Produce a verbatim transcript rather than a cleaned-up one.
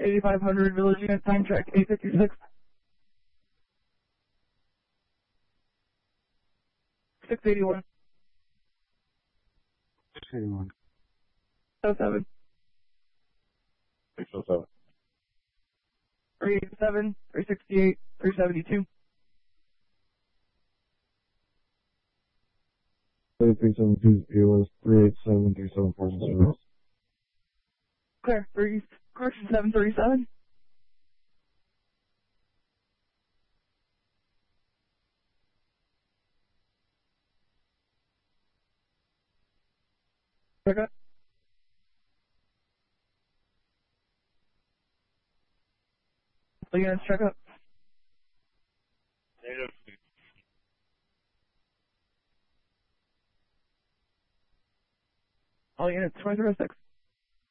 eighty-five hundred Village Unit, time check, eight fifty-six. six eighty-one. six eighty-one. oh seven. six oh seven. three eighty-seven, three sixty-eight, three seventy-two. three seventy-two, it was three eight seven, three seven four zero. Clear, three, correction seven thirty-seven. Check up. All units, check up. Native. All units, twenty-zero six.